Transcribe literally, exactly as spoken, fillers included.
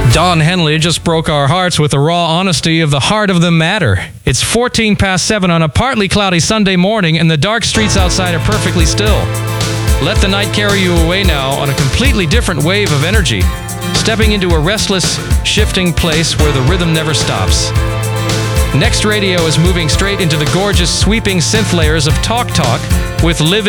Don Henley just broke our hearts with the raw honesty of the heart of the matter. It's fourteen past seven on a partly cloudy Sunday morning, and the dark streets outside are perfectly still. Let the night carry you away now on a completely different wave of energy, stepping into a restless, shifting place where the rhythm never stops. Next Radio is moving straight into the gorgeous, sweeping synth layers of Talk Talk with living